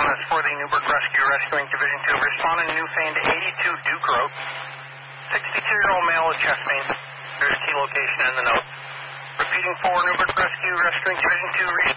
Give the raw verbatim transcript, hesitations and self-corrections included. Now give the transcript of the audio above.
is for the Newburgh Rescue Rescuing Division two. Respond in Newfane to eighty-two Duke Road. sixty-two-year-old male with chest pain. There's key location in the note. Repeating for Newburgh Rescue Rescuing Division two.